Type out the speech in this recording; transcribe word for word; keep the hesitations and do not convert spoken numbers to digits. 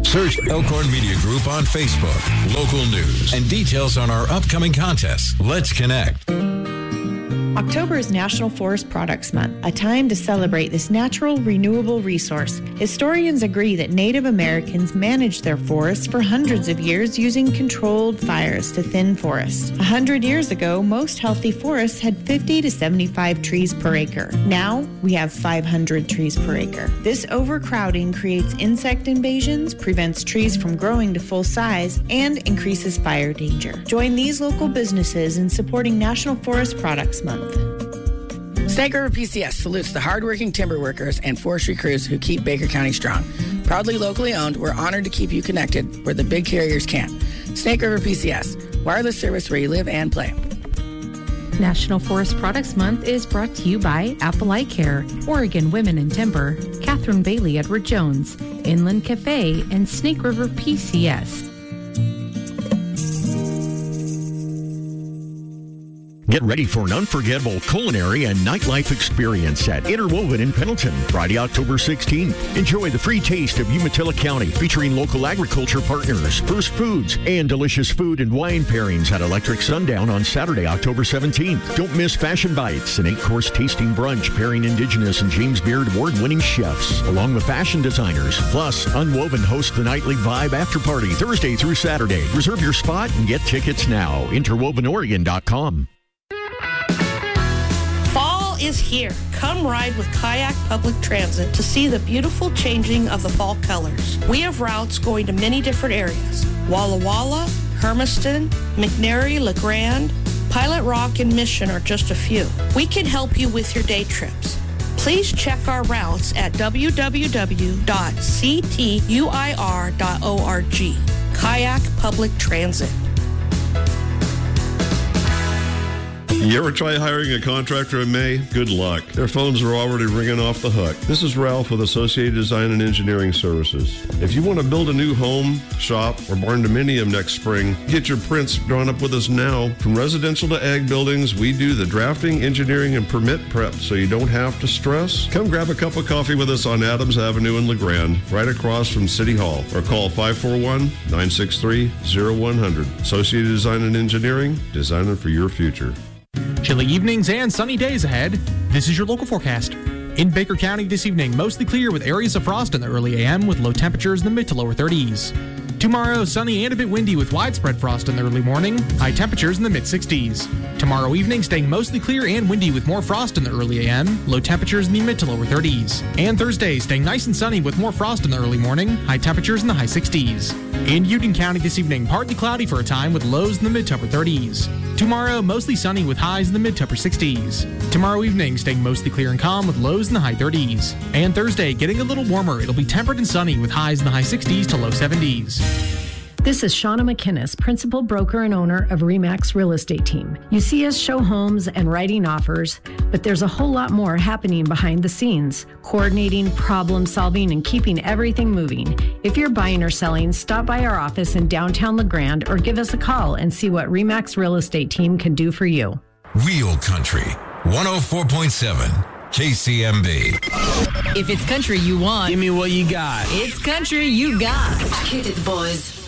Search Elkhorn Media Group on Facebook, local news, and details on our upcoming contests. Let's connect. October is National Forest Products Month, a time to celebrate this natural, renewable resource. Historians agree that Native Americans managed their forests for hundreds of years using controlled fires to thin forests. A hundred years ago, most healthy forests had fifty to seventy-five trees per acre. Now, we have five hundred trees per acre. This overcrowding creates insect invasions, prevents trees from growing to full size, and increases fire danger. Join these local businesses in supporting National Forest Products Month. Snake River P C S salutes the hardworking timber workers and forestry crews who keep Baker County strong. Proudly locally owned, we're honored to keep you connected where the big carriers can't. Snake River P C S, wireless service where you live and play. National Forest Products Month is brought to you by Apple Eye Care, Oregon Women in Timber, Catherine Bailey Edward Jones, Inland Cafe, and Snake River P C S. Get ready for an unforgettable culinary and nightlife experience at Interwoven in Pendleton, Friday, October sixteenth. Enjoy the free taste of Umatilla County, featuring local agriculture partners, First Foods, and delicious food and wine pairings at Electric Sundown on Saturday, October seventeenth. Don't miss Fashion Bites, an eight-course tasting brunch pairing Indigenous and James Beard award-winning chefs, along with fashion designers. Plus, Unwoven hosts the nightly Vibe After Party Thursday through Saturday. Reserve your spot and get tickets now. interwoven oregon dot com. Is here. Come ride with Kayak Public Transit to see the beautiful changing of the fall colors. We have routes going to many different areas. Walla Walla, Hermiston, McNary, LeGrand, Pilot Rock, and Mission are just a few. We can help you with your day trips. Please check our routes at w w w dot c t u i r dot org. Kayak Public Transit. You ever try hiring a contractor in May? Good luck. Their phones are already ringing off the hook. This is Ralph with Associated Design and Engineering Services. If you want to build a new home, shop, or barn-dominium next spring, get your prints drawn up with us now. From residential to ag buildings, we do the drafting, engineering, and permit prep so you don't have to stress. Come grab a cup of coffee with us on Adams Avenue in LeGrand, right across from City Hall, or call five four one, nine six three, zero one zero zero. Associated Design and Engineering, designing for your future. Chilly evenings and sunny days ahead. This is your local forecast. In Baker County this evening, mostly clear with areas of frost in the early A M with low temperatures in the mid to lower thirties. Tomorrow, sunny and a bit windy with widespread frost in the early morning, high temperatures in the mid sixties. Tomorrow evening, staying mostly clear and windy with more frost in the early A M, low temperatures in the mid to lower thirties. And Thursday, staying nice and sunny with more frost in the early morning, high temperatures in the high sixties. In Union County this evening, partly cloudy for a time with lows in the mid to upper thirties. Tomorrow, mostly sunny with highs in the mid to upper sixties. Tomorrow evening, staying mostly clear and calm with lows in the high thirties. And Thursday, getting a little warmer. It'll be temperate and sunny with highs in the high sixties to low seventies. This is Shauna McKinnis, principal broker and owner of RE/MAX Real Estate Team. You see us show homes and writing offers, but there's a whole lot more happening behind the scenes, coordinating, problem solving, and keeping everything moving. If you're buying or selling, stop by our office in downtown LeGrand or give us a call and see what RE/MAX Real Estate Team can do for you. Real Country, one oh four point seven. K C M B. If it's country you want, give me what you got. It's country you got. Hit it, boys.